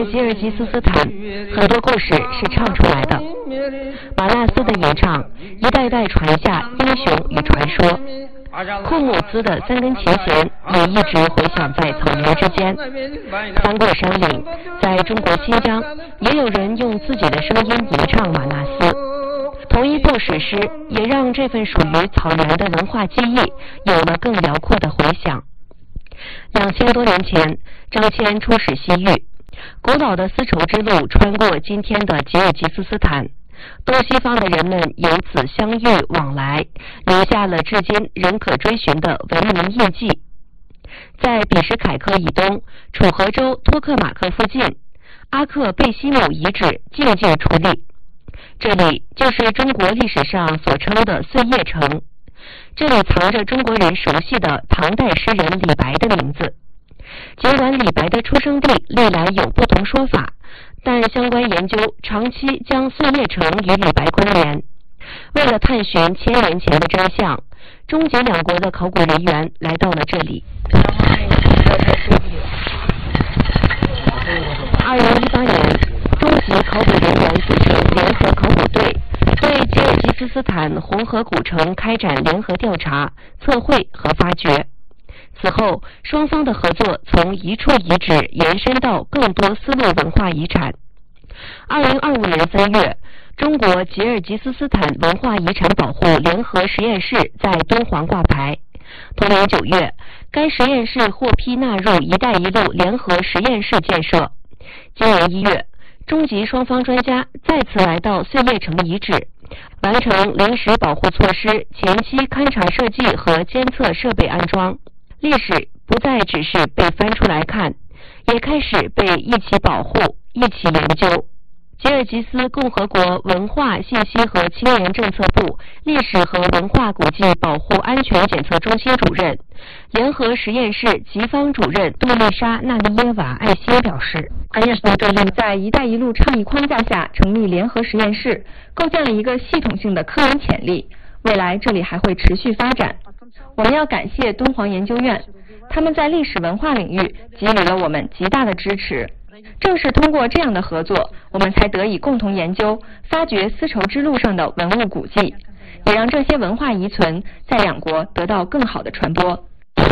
吉尔吉斯斯坦，很多故事是唱出来的。马纳斯的吟唱，一代代传下英雄与传说。库姆兹的三根琴弦也一直回响在草原之间。翻过山岭，在中国新疆，也有人用自己的声音吟唱马纳斯。同一部史诗，也让这份属于草原的文化记忆有了更辽阔的回响。2000多年前，张骞出使西域，古老的丝绸之路穿过今天的吉尔吉斯斯坦，东西方的人们由此相遇往来，留下了至今仍可追寻的文明印记。在比什凯克以东，楚河州托克马克附近，阿克贝西姆遗址静静矗立。这里就是中国历史上所称的碎叶城，这里藏着中国人熟悉的唐代诗人李白的名字。尽管李白的出生地历来有不同说法，但相关研究长期将碎叶城与李白关联。为了探寻1000年前的真相，中吉两国的考古人员来到了这里。2018年，中吉考古人员组成联合考古队，对吉尔吉斯斯坦红河古城开展联合调查、测绘和发掘。此后，双方的合作从一处遗址延伸到更多丝路文化遗产。2025年3月，中国吉尔吉斯斯坦文化遗产保护联合实验室在敦煌挂牌。同年9月，该实验室获批纳入“一带一路”联合实验室建设。今年1月，中吉双方专家再次来到碎叶城遗址，完成临时保护措施前期勘察设计和监测设备安装。历史不再只是被翻出来看，也开始被一起保护、一起研究。吉尔吉斯共和国文化信息和青年政策部历史和文化古迹保护安全检测中心主任、联合实验室吉方主任杜丽莎·纳利耶瓦·艾希表示， 实验室决定在“一带一路”倡议框架下成立联合实验室，构建了一个系统性的科研潜力。未来这里还会持续发展。我们要感谢敦煌研究院，他们在历史文化领域给予了我们极大的支持。正是通过这样的合作，我们才得以共同研究、发掘丝绸之路上的文物古迹，也让这些文化遗存在两国得到更好的传播。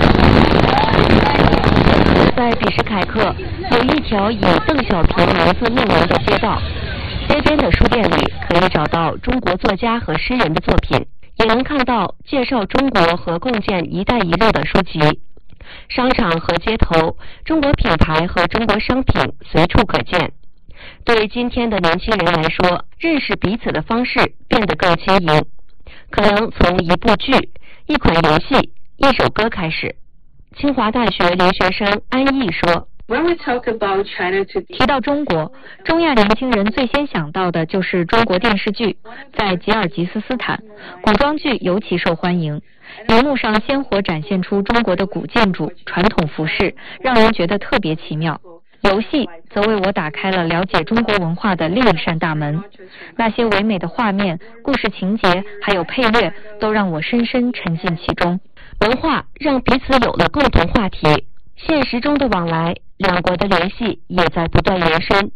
在比什凯克有一条以邓小平名字命名的街道，街边的书店里可以找到中国作家和诗人的作品，也能看到介绍中国和共建“一带一路”的书籍。商场和街头，中国品牌和中国商品随处可见。对今天的年轻人来说，认识彼此的方式变得更轻盈，可能从一部剧、一款游戏、一首歌开始。清华大学留学生安逸说， 提到中国，中亚年轻人最先想到的就是中国电视剧。在吉尔吉斯斯坦，古装剧尤其受欢迎，荧幕上鲜活展现出中国的古建筑、传统服饰，让人觉得特别奇妙。游戏则为我打开了了解中国文化的另一扇大门，那些唯美的画面、故事情节还有配乐，都让我深深沉浸其中。 文化让彼此有了共同话题，现实中的往来，两国的联系也在不断延伸。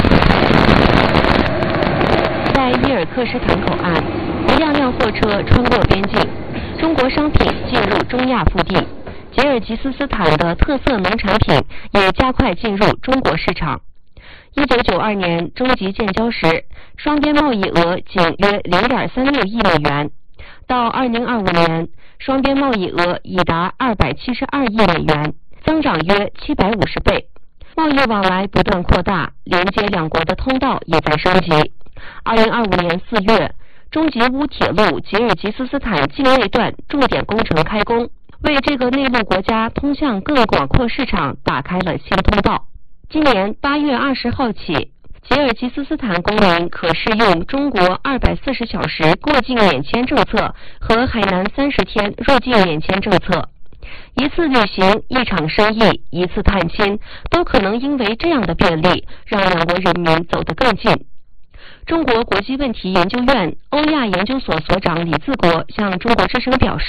在伊尔克什坦口岸，一辆辆货车穿过边境，中国商品进入中亚腹地，吉尔吉斯斯坦的特色农产品也加快进入中国市场。1992年中吉建交时，双边贸易额仅约 0.36 亿美元，到2025年，双边贸易额已达272亿美元，增长约750倍。贸易往来不断扩大，连接两国的通道也在升级。2025年4月，中吉乌铁路吉尔吉斯斯坦境内段重点工程开工，为这个内陆国家通向更广阔市场打开了新通道。今年8月20号起，吉尔吉斯斯坦公民可适用中国240小时过境免签政策和海南30天入境免签政策。一次旅行、一场生意、一次探亲，都可能因为这样的便利，让两国人民走得更近。中国国际问题研究院欧亚研究所所长李自国向中国之声表示，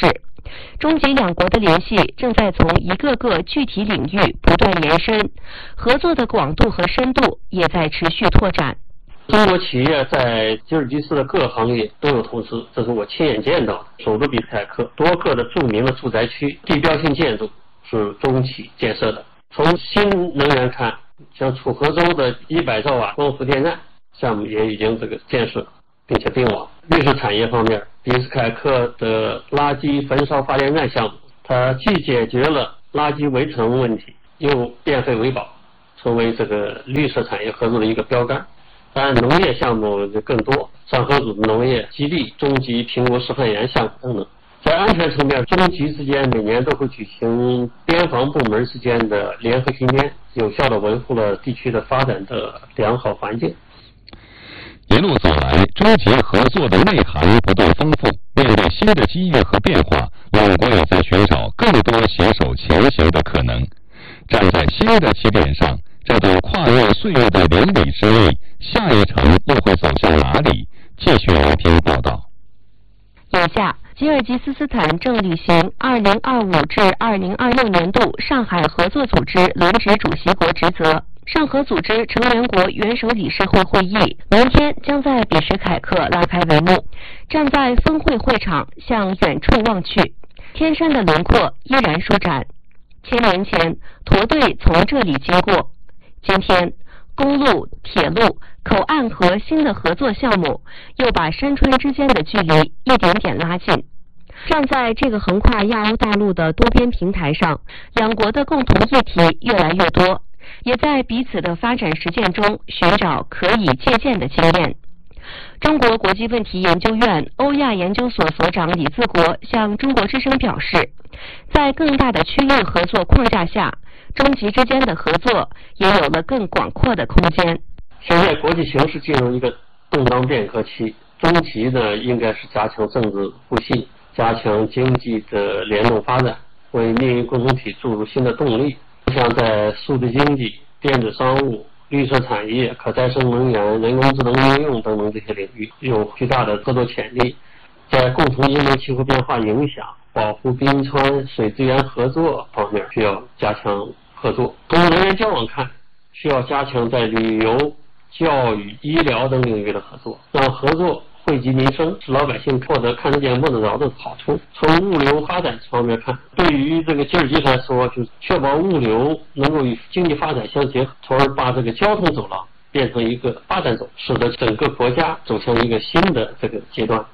中吉两国的联系正在从一个个具体领域不断延伸，合作的广度和深度也在持续拓展。 中国企业在吉尔吉斯的各个行业都有投资，这是我亲眼见到的。首都比斯凯克多个的著名的住宅区地标性建筑是中企建设的。从新能源看，像楚河州的100兆瓦光伏电站项目也已经这个建设并且并网。绿色产业方面，比斯凯克的垃圾焚烧发电站项目，它既解决了垃圾围城问题，又变废为宝，成为这个绿色产业合作的一个标杆。当然，农业项目就更多，上合组的农业基地、中吉苹果示范园项目等等。在安全层面，中吉之间每年都会举行边防部门之间的联合训练，有效地维护了地区的发展的良好环境。 一路走来，中吉合作的内涵不断丰富。面对新的机遇和变化，两国也在寻找更多携手前行的可能。站在新的起点上，这段跨越岁月的邻里之旅，下一程又会走向哪里？继续来听报道。 眼下，吉尔吉斯斯坦正履行2025至2026年度上海合作组织轮值主席国职责。上合组织成员国元首理事会会议明天将在比什凯克拉开帷幕。站在峰会会场，向远处望去，天山的轮廓依然舒展。1000年前，驼队从这里经过。今天，公路、铁路、口岸和新的合作项目又把山川之间的距离一点点拉近。站在这个横跨亚欧大陆的多边平台上，两国的共同议题越来越多，也在彼此的发展实践中寻找可以借鉴的经验。中国国际问题研究院欧亚研究所所长李自国向中国之声表示，在更大的区域合作框架下，中吉之间的合作也有了更广阔的空间。 现在国际形势进入一个动荡变革期，中吉呢应该是加强政治互信，加强经济的联动发展，为命运共同体注入新的动力。像在数字经济、电子商务、绿色产业、可再生能源、人工智能应用等等这些领域有巨大的合作潜力。在共同应对气候变化影响、保护冰川、水资源合作方面需要加强合作。从人员交往看，需要加强在旅游、教育、医疗等领域的合作，让合作惠及民生，使老百姓获得看得见摸得着的好处。从物流发展方面看，对于这个吉尔吉斯来说，就是确保物流能够与经济发展相结合，从而把这个交通走廊变成一个发展走，使得整个国家走向一个新的这个阶段。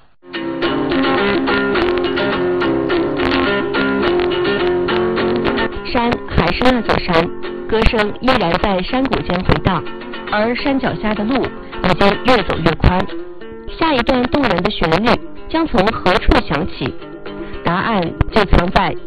山还是那座山，歌声依然在山谷间回荡，而山脚下的路已经越走越宽。下一段动人的旋律将从何处响起？答案就藏在